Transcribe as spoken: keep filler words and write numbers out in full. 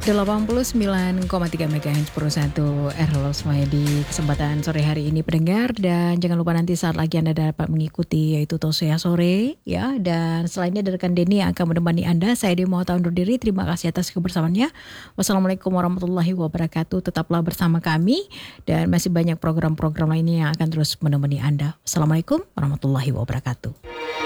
delapan puluh sembilan koma tiga megahertz per satu R L semuanya di kesempatan sore hari ini pendengar, dan jangan lupa nanti saat lagi Anda dapat mengikuti yaitu Tosya Sore ya, dan selainnya dari rekan Denny yang akan menemani Anda, saya Dewi mau undur diri. Terima kasih atas kebersamaannya. Wassalamualaikum warahmatullahi wabarakatuh. Tetaplah bersama kami dan masih banyak program-program lainnya yang akan terus menemani Anda. Wassalamualaikum warahmatullahi wabarakatuh.